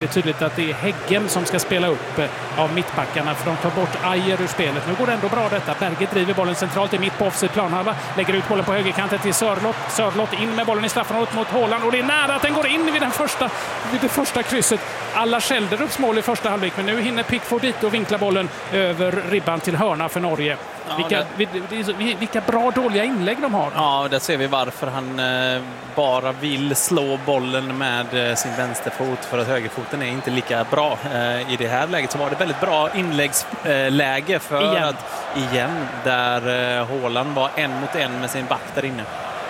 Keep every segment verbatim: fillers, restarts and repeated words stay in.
väldigt tydligt att det är Häggem som ska spela upp eh, av mittbackarna, för de tar bort Ajer ur spelet. Nu går det ändå bra detta. Berge driver bollen centralt i mitt på offside planhalva, lägger ut bollen på högerkanten till Sörlott. Sörlott in med bollen i straffområdet mot Haaland, och det är nära att den går in vid, den första, vid det första krysset. Alla Skälderups mål i första halvlek, men nu hinner Pickford dit och vinkla bollen över ribban till hörna för Norge. Ja, vilka, det... vilka bra dåliga inlägg de har. Ja, där ser vi varför han eh, bara vill slå bollen med eh, sin vänsterfot, för att högerfoten är inte lika bra. Eh, I det här läget så var det väldigt bra inläggsläge eh, för igen. att igen där eh, Haaland var en mot en med sin back där inne.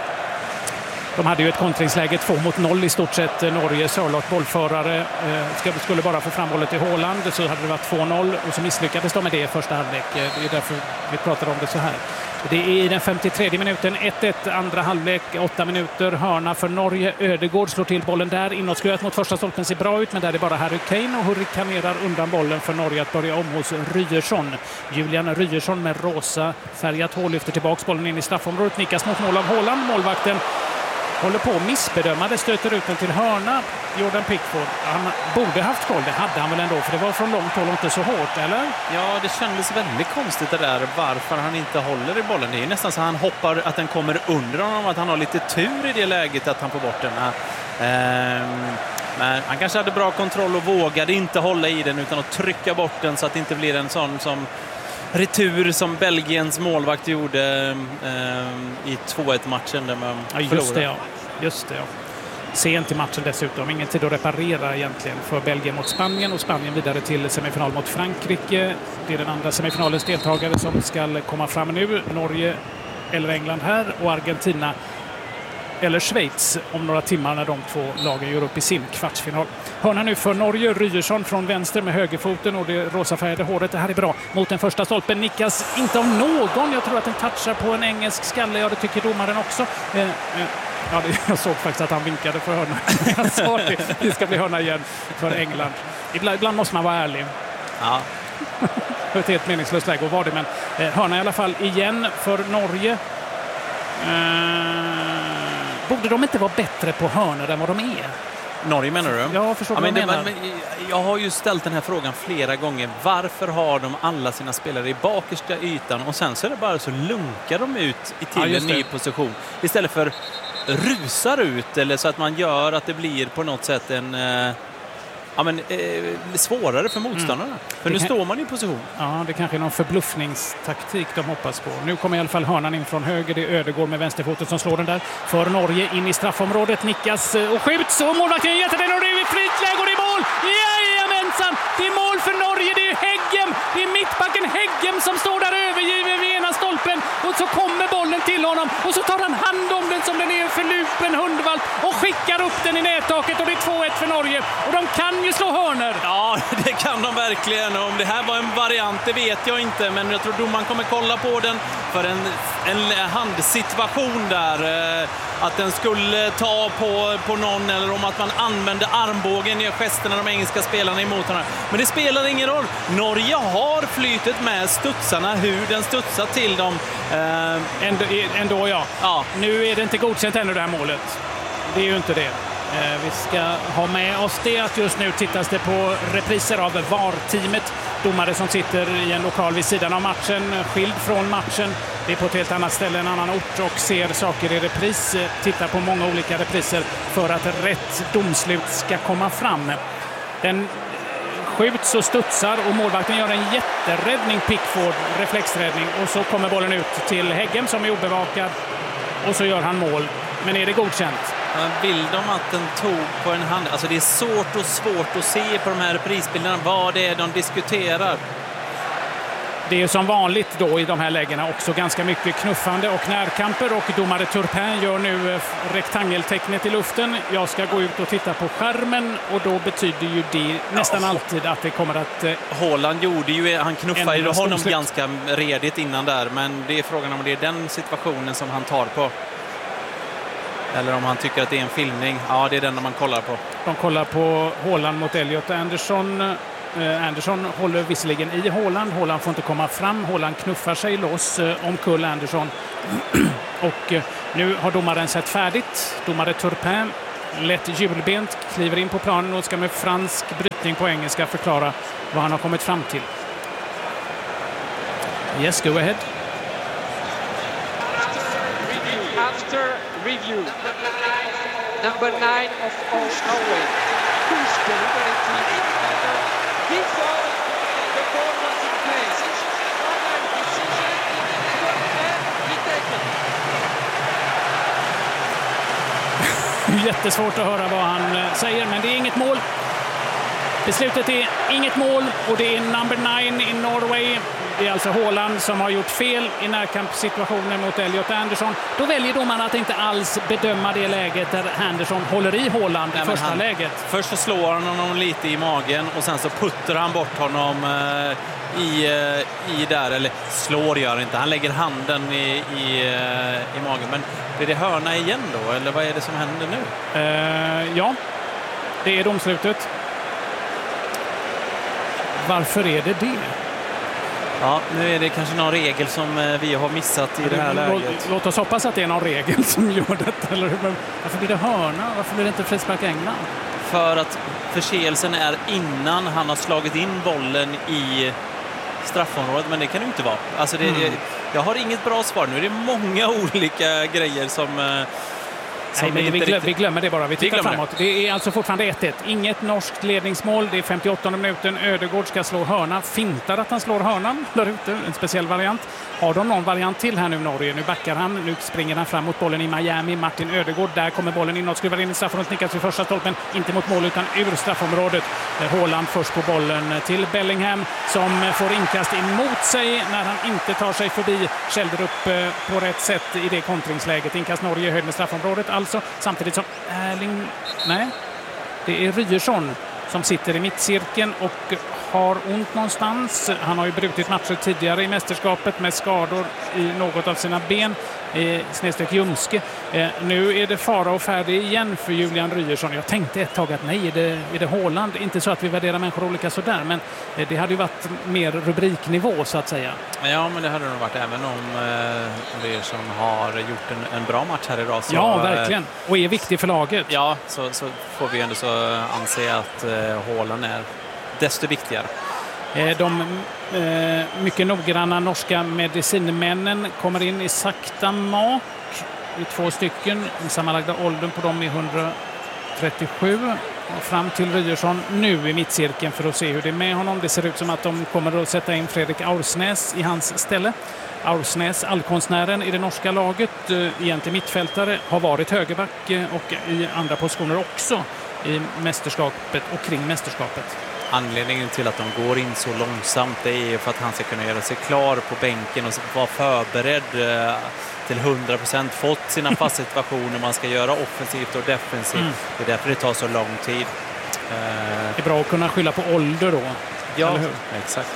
De hade ju ett kontringsläge två mot noll i stort sett. Norge, Sörlott, bollförare, eh, skulle bara få fram bollen till Haaland, så hade det varit två noll och så misslyckades de med det i första halvlek. Det är därför vi pratar om det så här. Det är i den femtiotredje minuten, ett ett, andra halvlek, åtta minuter, hörna för Norge. Ödegård slår till bollen där, inåtskruvat mot första stolpen, ser bra ut, men där är det bara Harry Kane och hurrikanerar undan bollen för Norge att börja om hos Ryerson. Julian Ryerson med rosa färgat hål lyfter tillbaks bollen in i straffområdet, nickas mot mål av Haaland. Målvakten håller på att missbedöma det, stöter ut den till hörna. Jordan Pickford, han borde haft koll, det hade han väl ändå, för det var från långt håll och inte så hårt, eller? Ja, det kändes väldigt konstigt det där, varför han inte håller i bollen. Det är ju nästan så att han hoppar, att den kommer under honom, att han har lite tur i det läget att han får bort den. Ehm, men han kanske hade bra kontroll och vågade inte hålla i den utan att trycka bort den så att det inte blir en sån som retur som Belgiens målvakt gjorde eh, i två ett-matchen där man ja, just det, ja. Just det, ja. Sent i matchen dessutom. Ingen tid att reparera egentligen för Belgien mot Spanien, och Spanien vidare till semifinal mot Frankrike. Det är den andra semifinalens deltagare som ska komma fram nu. Norge eller England här, och Argentina eller Schweiz om några timmar när de två lagen gör upp i sin kvartsfinal. Hörna nu för Norge, Ryerson från vänster med högerfoten och det rosafärgade håret. Det här är bra. Mot den första stolpen, nickas inte av någon. Jag tror att den touchar på en engelsk skalle. Ja, det tycker domaren också. Eh, eh, ja, det, jag såg faktiskt att han vinkade för hörna. Jag sa det. Det ska bli hörna igen för England. Ibland, ibland måste man vara ärlig. Ja. Ett helt meningslöst läge att vara det, men eh, hörna i alla fall igen för Norge. Eh, Borde de inte vara bättre på hörnor än vad de är? Norge menar du? Ja, förstår ja, men det, menar. Men, jag har ju ställt den här frågan flera gånger. Varför har de alla sina spelare i bakersta ytan och sen så är det bara så lunkar de ut i till ja, en ny position istället för rusar ut, eller så att man gör att det blir på något sätt en eh, ja, men, eh, svårare för motståndarna. Mm. För det nu kan... står man i position. Ja, det kanske är någon förbluffningstaktik de hoppas på. Nu kommer i alla fall hörnan in från höger. Det är Ödegård med vänsterfoten som slår den där. För Norge in i straffområdet. Nickas och skjuts. Och målvakten jätter den och det är fritt läge och det är mål. Jajamensan! Det är mål för Norge. Det är Häggem. Det är mittbacken Häggem som står där övergiven vid ena stolpen. Och så kommer bollen till honom. Och så tar han hand om den som den är förlupen hundvalp. Och skickar upp den i nättaket. Och det är två ett för Norge. Och de kan ju slå hörner. Ja, det kan de verkligen. Om det här var en variant, det vet jag inte. Men jag tror domaren kommer kolla på den för en, en handsituation där. Att den skulle ta på, på någon, eller om att man använde armbågen i gesterna de engelska spelarna emot honom. Men det spelar ingen roll. Norge har flytet med studsarna, hur den studsar till dem. Eh, ändå, ändå ja. ja. Nu är det inte godkänt ännu det här målet. Det är ju inte det. Vi ska ha med oss det att just nu tittas det på repriser av V A R-teamet. Domare som sitter i en lokal vid sidan av matchen, skild från matchen. Det är på ett helt annat ställe, en annan ort, och ser saker i repris. Tittar på många olika repriser för att rätt domslut ska komma fram. Den skjuts och studsar och målvakten gör en jätteräddning, Pickford, reflexräddning. Och så kommer bollen ut till Häggem som är obevakad och så gör han mål. Men är det godkänt? Vill de att den tog på en hand? Alltså det är svårt och svårt att se på de här prisbilderna vad det är de diskuterar. Det är som vanligt då i de här lägena också ganska mycket knuffande och närkamper, och domare Turpin gör nu rektangeltecknet i luften. Jag ska gå ut och titta på skärmen och då betyder ju det nästan ja. alltid att det kommer att... Haaland gjorde ju, han knuffade ju honom ganska redigt innan där, men det är frågan om det är den situationen som han tar på. Eller om han tycker att det är en filmning. Ja, det är den man kollar på. De kollar på Haaland mot Elliot Anderson. Eh, Anderson håller visserligen i Haaland. Haaland får inte komma fram. Haaland knuffar sig loss eh, omkull Anderson. Och eh, nu har domaren sett färdigt. Domare Turpin lätt hjulbent, kliver in på planen och ska med fransk brytning på engelska förklara vad han har kommit fram till. Yes, go ahead. After review, number nine of Norway, who's deliberately before the ball was in place. Decision could be taken. Jättesvårt att höra vad han säger, men det är inget mål. Beslutet är inget mål och det är number nine i Norway. Det är alltså Haaland som har gjort fel i närkampssituationen mot Elliot Anderson. Då väljer domaren att inte alls bedöma det läget där Anderson håller i Haaland i första han, läget. Först så slår han honom lite i magen och sen så puttar han bort honom eh, i, eh, i där, eller slår gör inte. Han lägger handen i, i, eh, i magen. Men blir det hörna igen då? Eller vad är det som händer nu? Eh, ja, det är domslutet. Varför är det det? Ja, nu är det kanske någon regel som vi har missat i det här läget. Låt oss hoppas att det är någon regel som gör detta. Eller hur? Varför blir det hörna? Varför blir det inte frispark England? För att förseelsen är innan han har slagit in bollen i straffområdet, men det kan det inte vara. Alltså det, mm. jag har inget bra svar. Nu är det många olika grejer som... Nej, men vi, glöm, vi glömmer det bara. Vi tittar vi framåt. Det. det är alltså fortfarande ett ett. Inget norskt ledningsmål. Det är femtioåttonde minuten. Ödegård ska slå hörna. Fintar att han slår hörnan där ute. En speciell variant. Har de någon variant till här nu Norge? Nu backar han. Nu springer han fram mot bollen i Miami. Martin Ödegård. Där kommer bollen inåt. Skruvar in i straffområdet. Nickas vid första stolpen. Inte mot mål utan ur straffområdet. Haaland först på bollen till Bellingham som får inkast emot sig när han inte tar sig förbi Kjelderup på rätt sätt i det kontringsläget. Inkast Norge höjd med straffområdet. Alltså, samtidigt som Erling... Nej, det är Ryerson som sitter i mittcirkeln och har ont någonstans. Han har ju brutit matcher tidigare i mästerskapet med skador i något av sina ben. Eh, snedstreck ljumske. Eh, nu är det fara och färdig igen för Julian Ryerson. Jag tänkte ett tag att nej, är det, är det Haaland? Inte så att vi värderar människor olika sådär, men eh, det hade ju varit mer rubriknivå så att säga. Ja, men det hade nog varit även om eh, Ryerson har gjort en, en bra match här idag. Så, ja, verkligen. Och är viktig för laget. Ja, så, så får vi ändå så anse att eh, Haaland är desto viktigare. De eh, mycket noggranna norska medicinmännen kommer in i sakta mak. I två stycken. Den sammanlagda åldern på dem är hundratrettiosju. Och fram till Ryerson nu i mittcirkeln för att se hur det är med honom. Det ser ut som att de kommer att sätta in Fredrik Aursnes i hans ställe. Aursnes, allkonstnären i det norska laget, egentligen mittfältare, har varit högerback och i andra positioner också i mästerskapet och kring mästerskapet. Anledningen till att de går in så långsamt det är för att han ska kunna göra sig klar på bänken och vara förberedd till hundra procent, fått sina fast situationer man ska göra offensivt och defensivt. Mm. Det är därför det tar så lång tid. Det är bra att kunna skylla på ålder då. Ja, exakt.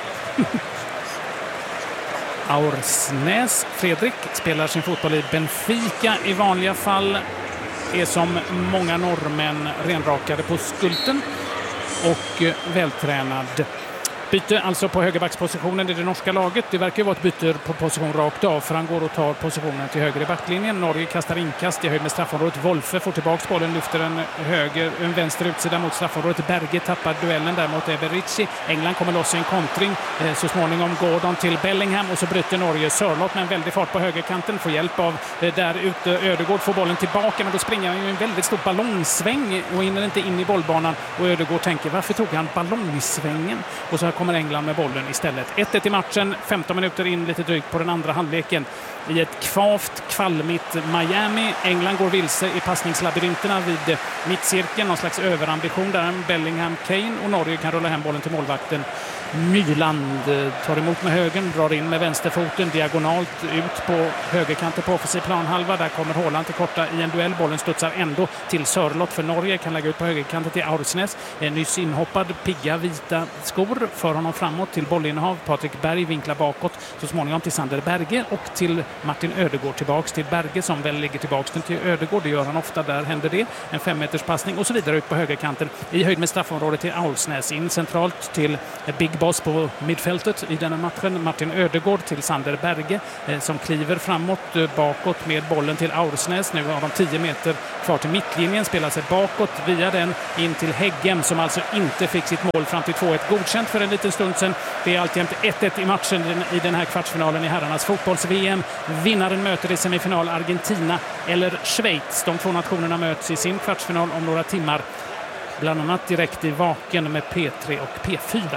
Aursnes, Fredrik, spelar sin fotboll i Benfica i vanliga fall. Är som många norrmän renrakade på skulten och vältränad. Byte alltså på högerbackspositionen i det norska laget. Det verkar ju vara ett byte på position rakt av, för han går och tar positionen till höger i backlinjen. Norge kastar inkast i höjd med straffområdet. Wolfe får tillbaka bollen, lyfter en höger, en vänster utsida mot straffområdet. Berge tappar duellen där mot Eberici. England kommer loss i en kontring. Så småningom går de till Bellingham och så bryter Norge. Sörlott med en väldig fart på högerkanten får hjälp av där ute. Ödegård får bollen tillbaka, men då springer han ju en väldigt stor ballongsväng och hinner inte in i bollbanan. Och Ödegård tänker, varför tog han ballongsvängen? Och så här kommer England med bollen istället. ett ett i matchen, femton minuter in lite drygt på den andra halvleken. I ett kvavt, kvalmigt Miami. England går vilse i passningslabyrinterna vid mittcirkeln. Någon slags överambition där. Bellingham, Kane, och Norge kan rulla hem bollen till målvakten. Myland tar emot med högen, drar in med vänsterfoten diagonalt ut på högerkanten på offensiv planhalva. Där kommer Haaland till korta i en duell. Bollen studsar ändå till Sörlott för Norge. Kan lägga ut på högerkanten till Aursnes. En nyss inhoppad, pigga, vita skor för honom framåt till bollinnehav. Patrik Berg vinklar bakåt. Så småningom till Sander Berge och till Martin Ödegård. Tillbaks till Berge som väl ligger tillbaks till Ödegård. Det gör han ofta. Där händer det. En femmeters passning och så vidare ut på högerkanten. I höjd med straffområdet till Aursnes. In centralt till Big huvudbas på mittfältet i denna matchen. Martin Ödegård till Sander Berge eh, som kliver framåt, eh, bakåt med bollen till Aursnäs. Nu har de tio meter kvar till mittlinjen, spelar sig bakåt via den in till Häggem som alltså inte fick sitt mål fram till två ett godkänt för en liten stund sedan. Det är alltjämt ett ett i matchen i den här kvartsfinalen i herrarnas fotbolls-V M. Vinnaren möter i semifinal Argentina eller Schweiz. De två nationerna möts i sin kvartsfinal om några timmar. Bland annat direkt i Vaken med P tre och P fyra.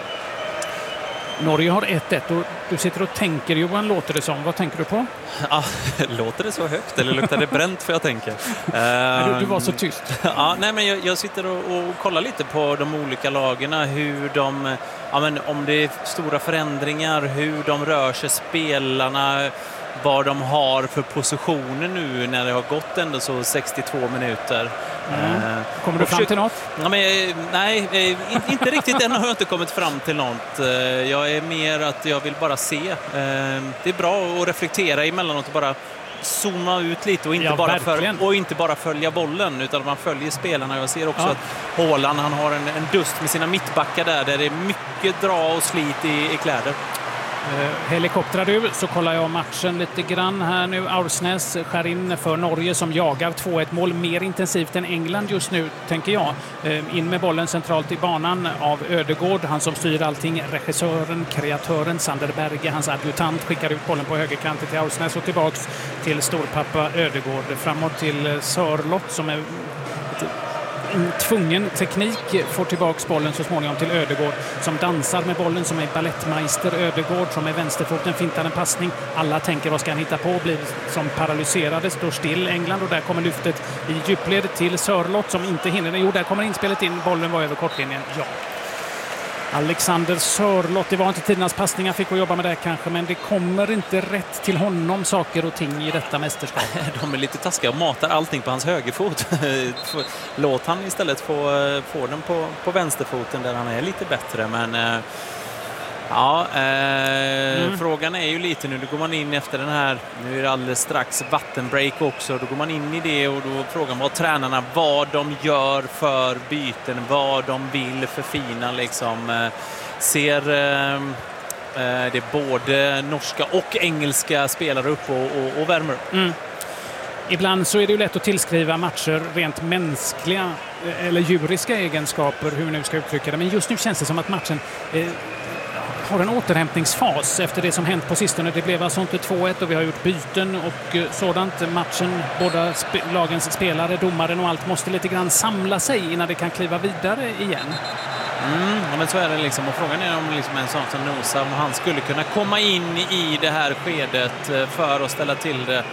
Norge har ett ett och du sitter och tänker, Johan, låter det som. Vad tänker du på? Ja, låter det så högt eller luktar det bränt för jag tänker? du, du var så tyst. Ja, nej, men jag, jag sitter och, och kollar lite på de olika lagarna, hur de, ja, men om det är stora förändringar, hur de rör sig, spelarna, vad de har för positioner nu när det har gått ändå så sextiotvå minuter. Mm. Kommer du fram till något? Ja, men, nej, inte riktigt än har jag inte kommit fram till något. Jag är mer att jag vill bara se. Det är bra att reflektera emellanåt och bara zooma ut lite och inte, ja, bara, för, och inte bara följa bollen utan man följer spelarna. Jag ser också ja. att Haaland, han har en, en dust med sina mittbackar där, där det är mycket dra och slit i, i kläder. Eh, helikoptrar du, så kollar jag matchen lite grann här nu. Aursnäs skär in för Norge som jagar två ett mål mer intensivt än England just nu, tänker jag. Eh, in med bollen centralt i banan av Ödegård, han som styr allting. Regissören, kreatören Sander Berge, hans adjutant, skickar ut bollen på högerkanten till Aursnäs och tillbaks till storpappa Ödegård. Framåt till Sörlott som är en tvungen teknik, får tillbaks bollen så småningom till Ödegård som dansar med bollen, som är ballettmeister. Ödegård som är vänsterfoten fintar en passning. Alla tänker vad ska han hitta på, blir som paralyserade, står still England och där kommer lyftet i djupled till Sörlott som inte hinner. Jo, där kommer inspelet in, bollen var över kortlinjen. Ja. Alexander Sörlott, det var inte tidernas passningar, fick att jobba med det kanske, men det kommer inte rätt till honom saker och ting i detta mästerskap. De är lite taskiga och matar allting på hans högerfot. Låt han istället få, få den på, på vänsterfoten där han är lite bättre, men ja, eh, mm. frågan är ju lite nu, då går man in efter den här, nu är det alldeles strax vattenbreak också, då går man in i det och då frågar man vad tränarna, vad de gör för byten, vad de vill förfina liksom. Eh, ser eh, det är både norska och engelska spelare upp och, och, och värmer upp. Mm. Ibland så är det ju lätt att tillskriva matcher rent mänskliga eller djuriska egenskaper, hur vi nu ska uttrycka det, men just nu känns det som att matchen eh, har en återhämtningsfas efter det som hänt på sistone. Det blev alltså inte två ett och vi har gjort byten och sådant. Matchen, båda sp- lagens spelare, domaren och allt måste lite grann samla sig innan det kan kliva vidare igen. Mm, ja, men så är det liksom. Och frågan är om liksom en sån som Nosa, om han skulle kunna komma in i det här skedet för att ställa till det.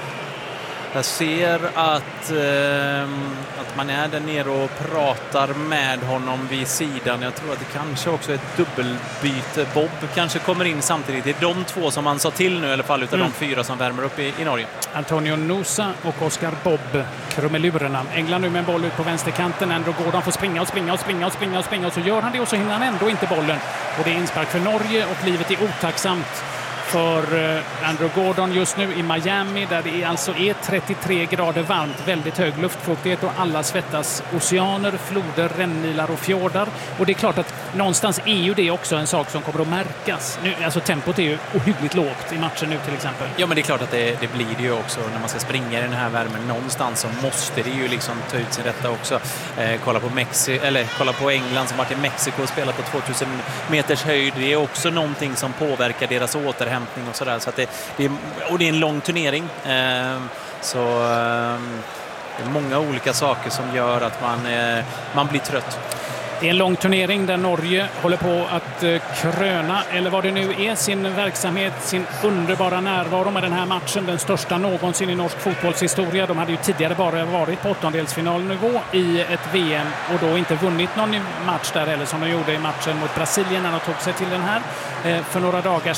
Jag ser att, eh, att man är där nere och pratar med honom vid sidan. Jag tror att det kanske också är ett dubbelbyte. Bob kanske kommer in samtidigt. Det är de två som man sa till nu i alla fall, utav mm. de fyra som värmer upp i, i Norge. Antonio Nosa och Oscar Bob, krumelurerna. England nu med en boll ut på vänsterkanten. Andrew Gordon får springa och springa och springa och springa och springa och så gör han det och så hinner han ändå inte bollen. Och det är inspark för Norge och livet är otacksamt för Andrew Gordon just nu i Miami, där det alltså är trettiotre grader varmt, väldigt hög luftfuktighet och alla svettas. Oceaner, floder, rännilar och fjordar. Och det är klart att någonstans är ju det också en sak som kommer att märkas. Nu, alltså tempot är ju ohyggligt lågt i matchen nu till exempel. Ja, men det är klart att det, det blir det ju också när man ska springa i den här värmen. Någonstans så måste det ju liksom ta ut sin rätta också. Eh, kolla på Mexi- eller kolla på England som varit i Mexiko och spelat på tvåtusen meters höjd. Det är också någonting som påverkar deras återhämtning och sådär, så att det, det är, och det är en lång turnering, eh, så eh, det är många olika saker som gör att man, eh, man blir trött. Det är en lång turnering där Norge håller på att eh, kröna, eller vad det nu är, sin verksamhet, sin underbara närvaro med den här matchen, den största någonsin i norsk fotbollshistoria. De hade ju tidigare bara varit på åttondelsfinalnivå i ett V M och då inte vunnit någon match där, eller som de gjorde i matchen mot Brasilien när de tog sig till den här eh, för några dagar sedan.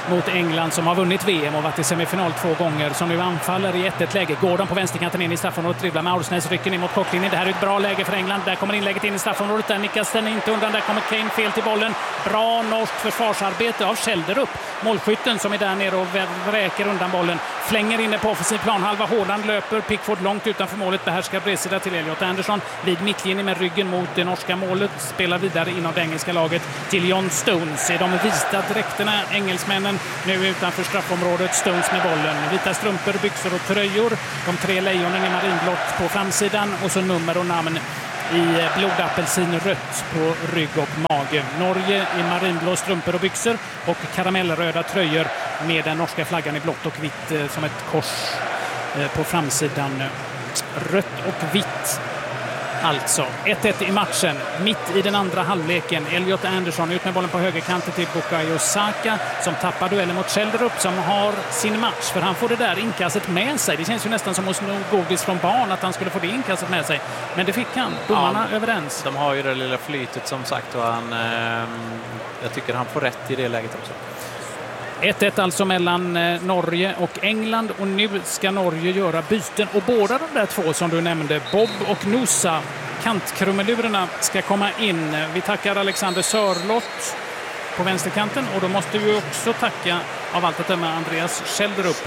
mot England som har vunnit V M och varit i semifinal två gånger, som nu anfaller i ett ett läge. Gordon på vänsterkanten in i straffområdet, dribblar med Aursnäs, rycker in mot kortlinjen. Det här är ett bra läge för England. Där kommer inlägget in i straffområdet. Där nickas den inte undan. Där kommer Kane fel till bollen. Bra norskt försvarsarbete av Schelderup. Målskytten som är där nere och vräker undan bollen. Flänger inne på offensiv planhalva. Håland löper. Pickford långt utanför målet. Behärskar bredsida till Elliot Anderson. Vid mittlinjen med ryggen mot det norska målet. Spelar vidare inom det engelska laget till John Stones. I de vita dräkterna, engelsmännen nu utanför straffområdet. Stones med bollen. Vita strumpor, byxor och tröjor. De tre lejonen i marinblått på framsidan. Och så nummer och namn i blodapelsinrött på rygg och mage. Norge i marinblå strumpor och byxor och karamellröda tröjor med den norska flaggan i blått och vitt som ett kors på framsidan. Rött och vitt. Alltså ett ett i matchen. Mitt i den andra halvleken. Elliot Anderson ut med bollen på högerkanten till Bukayo Saka som tappar duellen mot Schelderup som har sin match. För han får det där inkastet med sig. Det känns ju nästan som att sno godis från barn att han skulle få det inkastet med sig. Men det fick han. Domarna ja, överens. De har ju det lilla flytet som sagt och han, eh, jag tycker han får rätt i det läget också. ett ett alltså mellan Norge och England och nu ska Norge göra byten och båda de där två som du nämnde, Bob och Nusa, kantkrumelurerna, ska komma in. Vi tackar Alexander Sörlott på vänsterkanten och då måste vi också tacka av allt att döma Andreas Schelderup.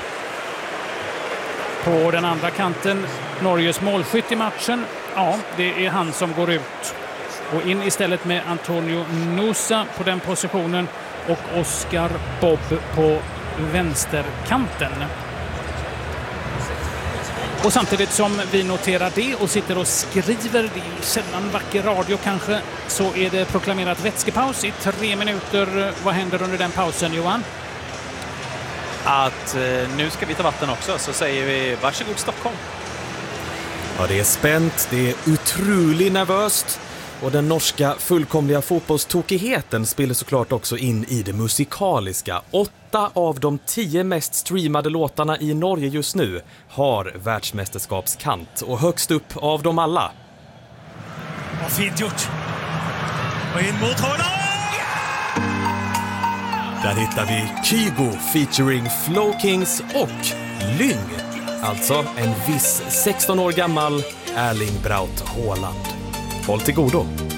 På den andra kanten, Norges målskytt i matchen, ja det är han som går ut och in istället med Antonio Nusa på den positionen och Oscar Bob på vänsterkanten. Och samtidigt som vi noterar det och sitter och skriver, det är sällan vacker radio kanske, så är det proklamerat vätskepaus i tre minuter. Vad händer under den pausen, Johan? Att eh, nu ska vi ta vatten också, så säger vi varsågod Stockholm. Ja, det är spänt, det är otroligt nervöst. Och den norska fullkomliga fotbollstokigheten spelar såklart också in i det musikaliska. Åtta av de tio mest streamade låtarna i Norge just nu har världsmästerskapskant. Och högst upp av dem alla. Och fint gjort. Och in mot Håland! Där hittar vi Kygo featuring Flow Kings och Lyng. Alltså en viss sexton år gammal Erling Braut Haaland. Håll till godo.